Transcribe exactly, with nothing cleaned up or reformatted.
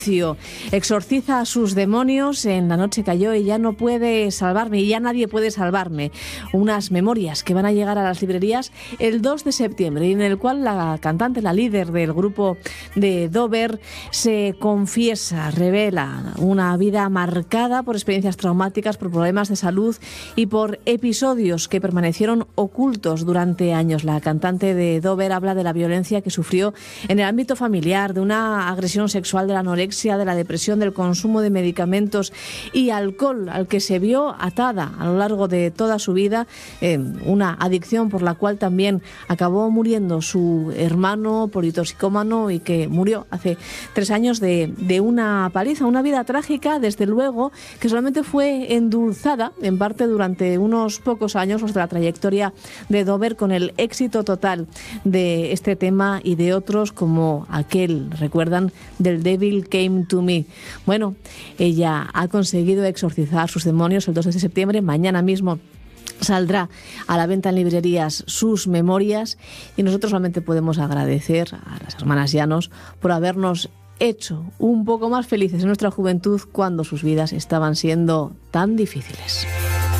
Exorciza a sus demonios, en la noche cayó y ya no puede salvarme, y ya nadie puede salvarme. Unas memorias que van a llegar a las librerías el dos de septiembre, y en el cual la cantante, la líder del grupo de Dover, se confiesa, revela una vida marcada por experiencias traumáticas, por problemas de salud y por episodios que permanecieron ocultos durante años. La cantante de Dover habla de la violencia que sufrió en el ámbito familiar, de una agresión sexual, de la anorexia, de la depresión, del consumo de medicamentos y alcohol al que se vio atada a lo largo de toda su vida, eh, una adicción por la cual también acabó muriendo su hermano politoxicómano, y que murió hace tres años de, de una paliza, una vida trágica, desde luego, que solamente fue endulzada en parte durante unos pocos años de la trayectoria de Dover, con el éxito total de este tema y de otros como aquel, recuerdan, del Devil Came to Me. Bueno, ella ha conseguido exorcizar sus demonios. El dos de septiembre, mañana mismo, saldrá a la venta en librerías sus memorias, y nosotros solamente podemos agradecer a las hermanas Llanos por habernos hecho un poco más felices en nuestra juventud cuando sus vidas estaban siendo tan difíciles.